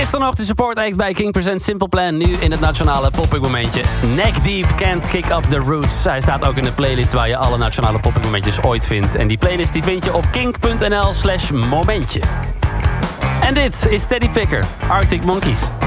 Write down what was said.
Gisteren nog de support act bij King Present Simple Plan. Nu in het nationale popping momentje. Neck Deep Can't Kick Up The Roots. Hij staat ook in de playlist waar je alle nationale popping momentjes ooit vindt. En die playlist die vind je op kink.nl/momentje. En dit is Teddy Picker, Arctic Monkeys.